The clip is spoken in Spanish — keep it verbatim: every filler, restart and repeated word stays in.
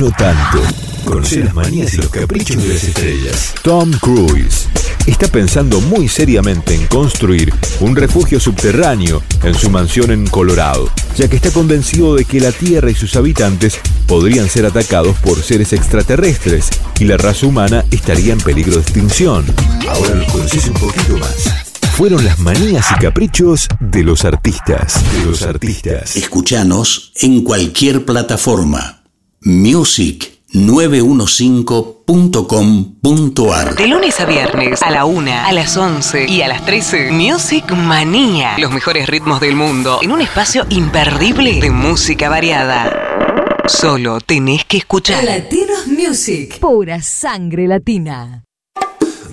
no tanto. Conoce las manías y los caprichos de las estrellas. Tom Cruise está pensando muy seriamente en construir un refugio subterráneo en su mansión en Colorado, ya que está convencido de que la Tierra y sus habitantes podrían ser atacados por seres extraterrestres y la raza humana estaría en peligro de extinción. Ahora los conoces un poquito más. Fueron las manías y caprichos de los artistas. De los artistas. Escuchanos en cualquier plataforma. music nueve cinco punto com punto a r. De lunes a viernes, a la una, a las once y a las trece, Music Manía. Los mejores ritmos del mundo en un espacio imperdible de música variada. Solo tenés que escuchar. Latinos Music. Pura sangre latina.